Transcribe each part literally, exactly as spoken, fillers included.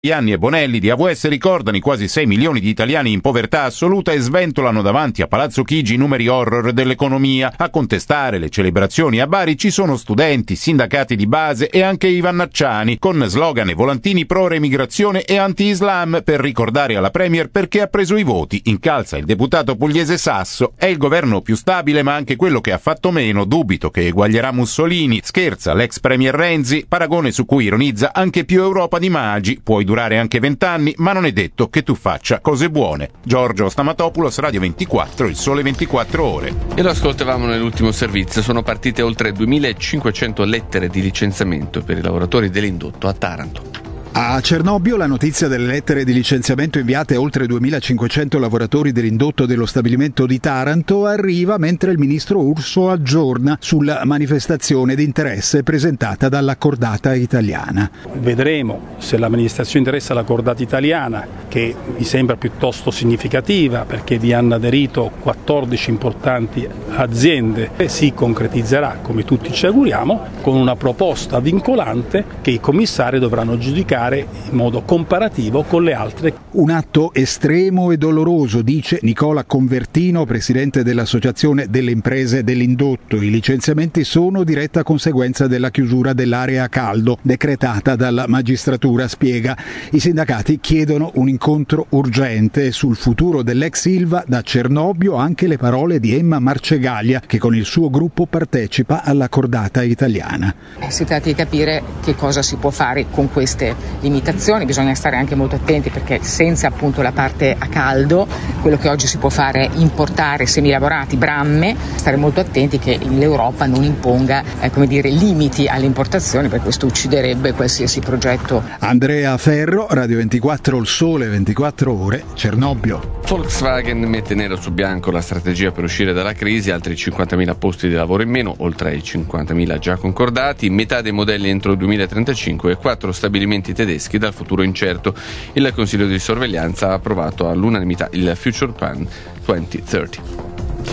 Ianni e Bonelli di A V S ricordano i quasi sei milioni di italiani in povertà assoluta e sventolano davanti a Palazzo Chigi i numeri horror dell'economia. A contestare le celebrazioni a Bari ci sono studenti, sindacati di base e anche i vannacciani, con slogan e volantini pro-remigrazione e anti-islam per ricordare alla Premier perché ha preso i voti. Incalza il deputato pugliese Sasso. È il governo più stabile ma anche quello che ha fatto meno, dubito che eguaglierà Mussolini. Scherza l'ex Premier Renzi, paragone su cui ironizza anche più Europa di Magi. Puoi durare anche vent'anni, ma non è detto che tu faccia cose buone. Giorgio Stamatopoulos, Radio ventiquattro, Il Sole ventiquattro Ore. E lo ascoltavamo nell'ultimo servizio. Sono partite oltre duemilacinquecento lettere di licenziamento per i lavoratori dell'indotto a Taranto. A Cernobbio la notizia delle lettere di licenziamento inviate a oltre duemilacinquecento lavoratori dell'indotto dello stabilimento di Taranto arriva mentre il ministro Urso aggiorna sulla manifestazione di interesse presentata dalla cordata italiana. Vedremo se l'amministrazione interessa la cordata italiana, che mi sembra piuttosto significativa perché vi hanno aderito quattordici importanti aziende, e si concretizzerà, come tutti ci auguriamo, con una proposta vincolante che i commissari dovranno giudicare in modo comparativo con le altre. Un atto estremo e doloroso, dice Nicola Convertino, presidente dell'Associazione delle Imprese dell'Indotto. I licenziamenti sono diretta conseguenza della chiusura dell'area a caldo decretata dalla magistratura, spiega. I sindacati chiedono un incontro urgente sul futuro dell'ex Ilva. Da Cernobbio anche le parole di Emma Marcegaglia, che con il suo gruppo partecipa alla cordata italiana. Si tratta di capire che cosa si può fare con queste limitazioni, bisogna stare anche molto attenti perché senza appunto la parte a caldo, quello che oggi si può fare è importare semilavorati, bramme, stare molto attenti che l'Europa non imponga eh, come dire, limiti alle importazioni, perché questo ucciderebbe qualsiasi progetto. Andrea Ferro, Radio ventiquattro, Il Sole ventiquattro Ore, Cernobbio. Volkswagen mette nero su bianco la strategia per uscire dalla crisi, altri cinquantamila posti di lavoro in meno, oltre ai cinquantamila già concordati, metà dei modelli entro il duemilatrentacinque e quattro stabilimenti tedeschi dal futuro incerto. Il Consiglio di sorveglianza ha approvato all'unanimità il Future Plan duemilatrenta.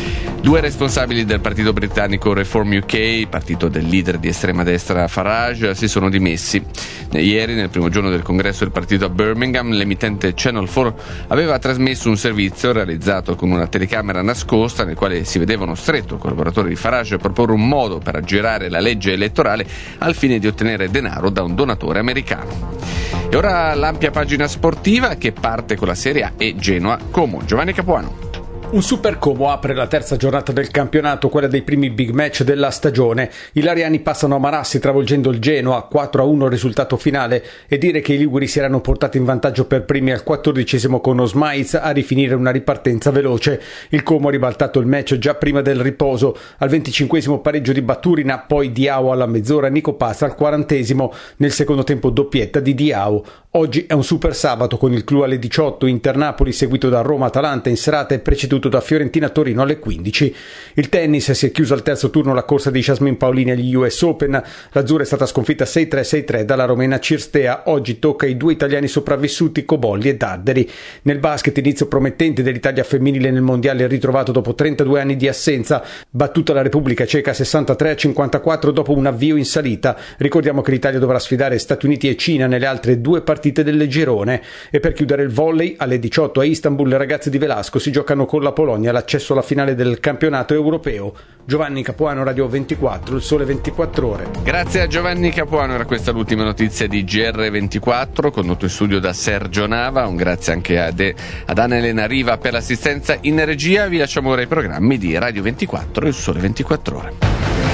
Due responsabili del partito britannico Reform U K, partito del leader di estrema destra Farage, si sono dimessi. Ieri, nel primo giorno del congresso del partito a Birmingham, l'emittente Channel quattro aveva trasmesso un servizio realizzato con una telecamera nascosta nel quale si vedeva uno stretto collaboratore di Farage proporre un modo per aggirare la legge elettorale al fine di ottenere denaro da un donatore americano. E ora l'ampia pagina sportiva che parte con la Serie A e Genoa-Como. Giovanni Capuano. Un Super Como apre la terza giornata del campionato, quella dei primi big match della stagione. I lariani passano a Marassi travolgendo il Genoa, quattro a uno il risultato finale, e dire che i liguri si erano portati in vantaggio per primi al quattordicesimo con Osmaiz a rifinire una ripartenza veloce. Il Como ha ribaltato il match già prima del riposo, al venticinquesimo pareggio di Baturina, poi Diao alla mezz'ora e Nico Paz al quarantesimo, nel secondo tempo doppietta di Diao. Oggi è un super sabato con il clou alle diciotto, Inter-Napoli seguito da Roma-Atalanta in serata e preceduto da Fiorentina-Torino alle quindici. Il tennis si è chiuso al terzo turno la corsa di Jasmine Paolini agli U S Open. L'Azzurra è stata sconfitta sei tre sei tre dalla romena Cirstea. Oggi tocca ai due italiani sopravvissuti Cobolli e Dadderi. Nel basket inizio promettente dell'Italia femminile nel mondiale ritrovato dopo trentadue anni di assenza. Battuta la Repubblica Ceca sessantatré a cinquantaquattro dopo un avvio in salita. Ricordiamo che l'Italia dovrà sfidare Stati Uniti e Cina nelle altre due partite del girone. E per chiudere il volley, alle diciotto a Istanbul le ragazze di Velasco si giocano con la Polonia l'accesso alla finale del campionato europeo. Giovanni Capuano, Radio ventiquattro, Il Sole ventiquattro Ore. Grazie a Giovanni Capuano, era questa l'ultima notizia di G R ventiquattro, condotto in studio da Sergio Nava. Un grazie anche ad, ad Anna Elena Riva per l'assistenza in regia. Vi lasciamo ora i programmi di Radio ventiquattro e Il Sole ventiquattro Ore.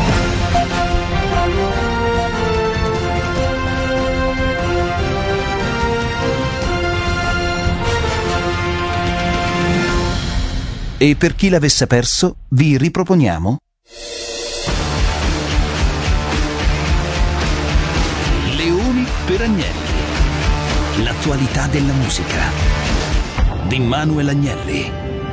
E per chi l'avesse perso, vi riproponiamo Leoni per Agnelli. L'attualità della musica di Manuel Agnelli.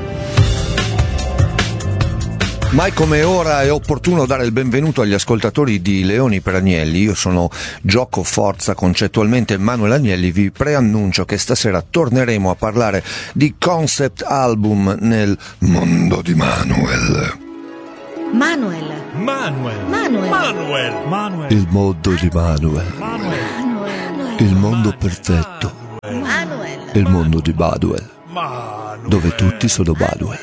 Mai come ora è opportuno dare il benvenuto agli ascoltatori di Leoni per Agnelli. Io sono Gioco Forza, concettualmente Manuel Agnelli. Vi preannuncio che stasera torneremo a parlare di concept album nel mondo di Manuel. Manuel. Manuel. Manuel. Manuel. Manuel. Il mondo di Manuel. Manuel. Il mondo perfetto Manuel. Il mondo di Baduel, dove tutti sono Baduel.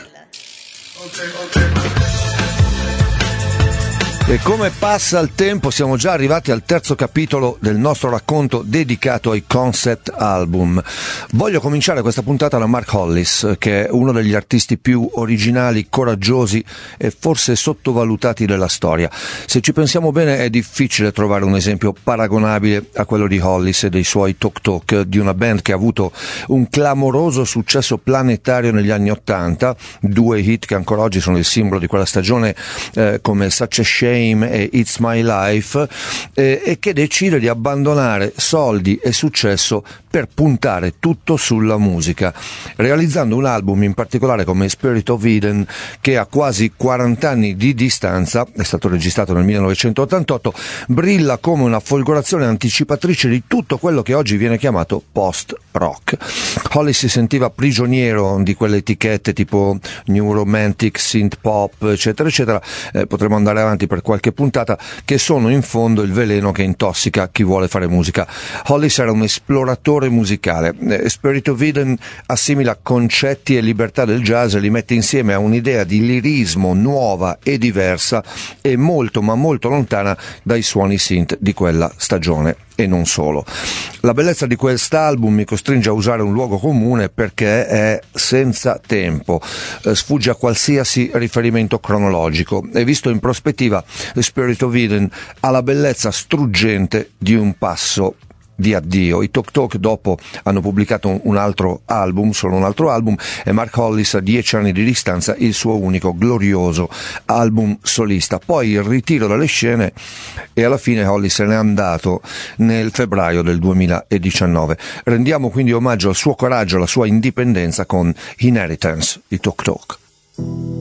E come passa il tempo, siamo già arrivati al terzo capitolo del nostro racconto dedicato ai concept album. Voglio cominciare questa puntata da Mark Hollis, che è uno degli artisti più originali, coraggiosi e forse sottovalutati della storia. Se ci pensiamo bene è difficile trovare un esempio paragonabile a quello di Hollis e dei suoi Talk Talk, di una band che ha avuto un clamoroso successo planetario negli anni Ottanta, due hit che ancora oggi sono il simbolo di quella stagione, eh, come Such a Shame e It's My Life, eh, e che decide di abbandonare soldi e successo per puntare tutto sulla musica, realizzando un album in particolare come Spirit of Eden, che a quasi quaranta anni di distanza, è stato registrato nel millenovecentottantotto, brilla come una folgorazione anticipatrice di tutto quello che oggi viene chiamato post-rock. Hollis si sentiva prigioniero di quelle etichette tipo New Romantic, Synth Pop, eccetera eccetera, eh, potremmo andare avanti per qualche puntata, che sono in fondo il veleno che intossica chi vuole fare musica. Hollis era un esploratore musicale. Spirit of Eden assimila concetti e libertà del jazz e li mette insieme a un'idea di lirismo nuova e diversa e molto ma molto lontana dai suoni synth di quella stagione. E non solo. La bellezza di quest'album mi costringe a usare un luogo comune perché è senza tempo, eh, sfugge a qualsiasi riferimento cronologico e visto in prospettiva Spirit of Eden ha la bellezza struggente di un passo di addio. I Talk Talk dopo hanno pubblicato un altro album, solo un altro album, e Mark Hollis a dieci anni di distanza il suo unico glorioso album solista. Poi il ritiro dalle scene e alla fine Hollis se n'è andato nel febbraio del duemiladiciannove. Rendiamo quindi omaggio al suo coraggio, alla sua indipendenza con Inheritance, i Talk Talk.